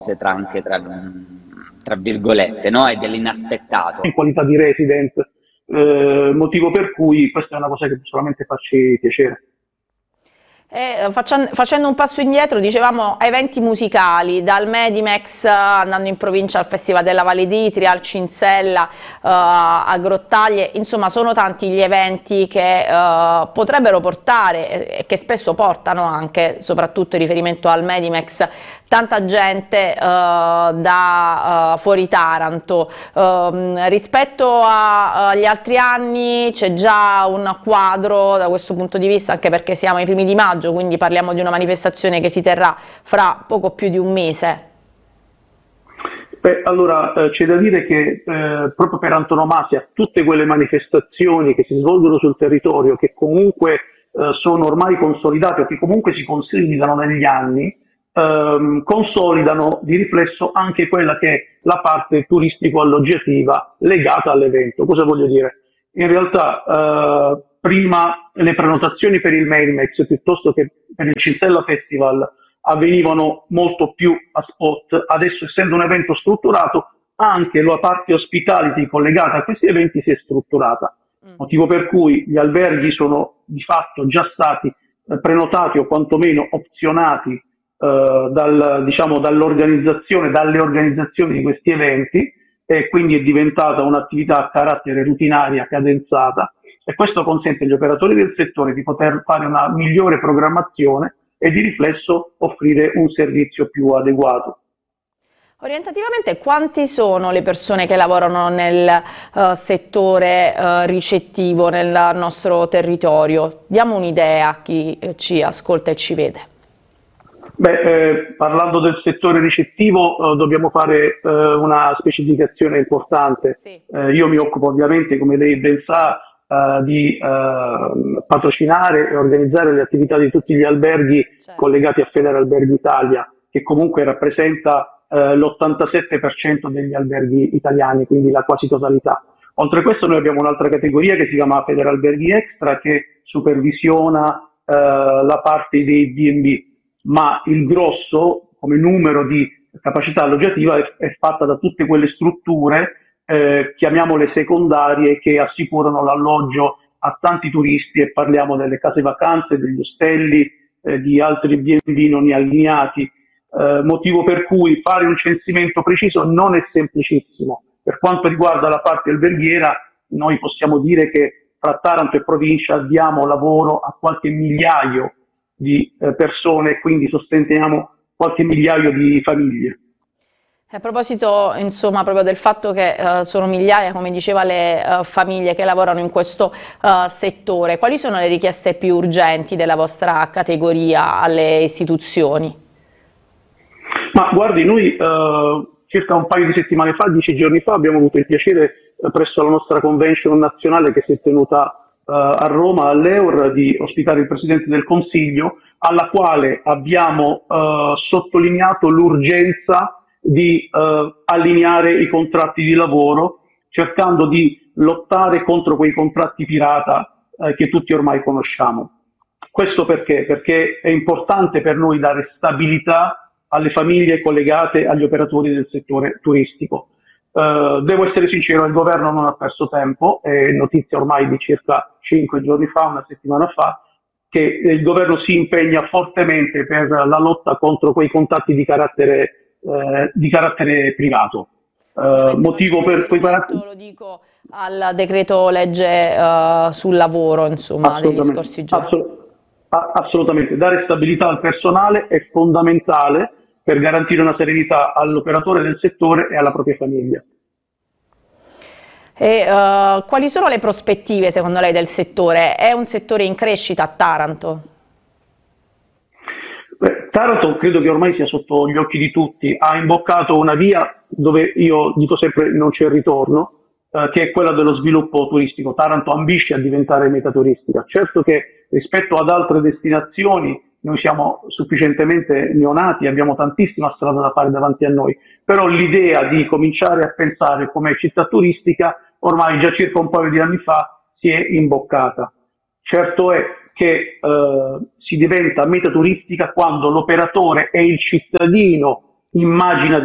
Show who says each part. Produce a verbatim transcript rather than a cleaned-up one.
Speaker 1: tra, anche tra, tra virgolette, no? E dell'inaspettato.
Speaker 2: In qualità di resident, eh, motivo per cui questa è una cosa che può solamente farci piacere.
Speaker 3: E, facendo un passo indietro, dicevamo eventi musicali, dal Medimex andando in provincia al Festival della Valle d'Itria, al Cinsella, uh, a Grottaglie, insomma sono tanti gli eventi che uh, potrebbero portare e che spesso portano anche, soprattutto in riferimento al Medimex, tanta gente uh, da uh, fuori Taranto. Uh, rispetto a, agli altri anni c'è già un quadro da questo punto di vista, anche perché siamo ai primi di maggio, quindi parliamo di una manifestazione che si terrà fra poco più di un mese.
Speaker 2: Beh, allora eh, c'è da dire che eh, proprio per antonomasia tutte quelle manifestazioni che si svolgono sul territorio, che comunque eh, sono ormai consolidate o che comunque si consolidano negli anni, ehm, consolidano di riflesso anche quella che è la parte turistico-alloggiativa legata all'evento. Cosa voglio dire? In realtà eh, prima le prenotazioni per il Medimex piuttosto che per il Cinsella Festival avvenivano molto più a spot. Adesso, essendo un evento strutturato, anche la parte hospitality collegata a questi eventi si è strutturata, motivo per cui gli alberghi sono di fatto già stati eh, prenotati o quantomeno opzionati eh, dal, diciamo, dall'organizzazione, dalle organizzazioni di questi eventi, e quindi è diventata un'attività a carattere rutinaria, cadenzata, e questo consente agli operatori del settore di poter fare una migliore programmazione e di riflesso offrire un servizio più adeguato.
Speaker 3: Orientativamente quanti sono le persone che lavorano nel uh, settore uh, ricettivo nel nostro territorio? Diamo un'idea a chi eh, ci ascolta e ci vede.
Speaker 2: Beh, eh, parlando del settore ricettivo eh, dobbiamo fare eh, una specificazione importante.
Speaker 3: Sì.
Speaker 2: Eh, io mi occupo ovviamente, come lei ben sa, Uh, di uh, patrocinare e organizzare le attività di tutti gli alberghi, certo, collegati a Federalberghi Italia, che comunque rappresenta uh, l'ottantasette per cento degli alberghi italiani, quindi la quasi totalità. Oltre a questo noi abbiamo un'altra categoria che si chiama Federalberghi Extra, che supervisiona uh, la parte dei B and B, ma il grosso, come numero di capacità alloggiativa, è, è fatta da tutte quelle strutture, Eh, chiamiamole secondarie, che assicurano l'alloggio a tanti turisti, e parliamo delle case vacanze, degli ostelli, eh, di altri B and B non allineati, eh, motivo per cui fare un censimento preciso non è semplicissimo. Per quanto riguarda la parte alberghiera, noi possiamo dire che fra Taranto e provincia diamo lavoro a qualche migliaio di eh, persone, quindi sosteniamo qualche migliaio di famiglie.
Speaker 3: A proposito, insomma, proprio del fatto che uh, sono migliaia, come diceva, le uh, famiglie che lavorano in questo uh, settore, quali sono le richieste più urgenti della vostra categoria alle istituzioni?
Speaker 2: Ma guardi, noi uh, circa un paio di settimane fa, dieci giorni fa, abbiamo avuto il piacere uh, presso la nostra convention nazionale che si è tenuta uh, a Roma, all'Eur, di ospitare il Presidente del Consiglio, alla quale abbiamo uh, sottolineato l'urgenza di eh, allineare i contratti di lavoro, cercando di lottare contro quei contratti pirata eh, che tutti ormai conosciamo. Questo perché? Perché è importante per noi dare stabilità alle famiglie collegate agli operatori del settore turistico. Eh, devo essere sincero, il governo non ha perso tempo, è notizia ormai di circa cinque giorni fa, una settimana fa, che il governo si impegna fortemente per la lotta contro quei contratti di carattere Eh, di carattere privato, eh, motivo per cui
Speaker 3: lo dico al decreto legge uh, sul lavoro, insomma, degli scorsi giorni.
Speaker 2: Assolut assolutamente, dare stabilità al personale è fondamentale per garantire una serenità all'operatore del settore e alla propria famiglia.
Speaker 3: E, uh, quali sono le prospettive secondo lei del settore? È un settore in crescita a Taranto?
Speaker 2: Beh, Taranto credo che ormai sia sotto gli occhi di tutti, ha imboccato una via dove io dico sempre non c'è ritorno, eh, che è quella dello sviluppo turistico. Taranto ambisce a diventare meta turistica. Certo che rispetto ad altre destinazioni noi siamo sufficientemente neonati, abbiamo tantissima strada da fare davanti a noi, però l'idea di cominciare a pensare come città turistica ormai già circa un paio di anni fa si è imboccata. Certo è che eh, si diventa meta turistica quando l'operatore è il cittadino immagina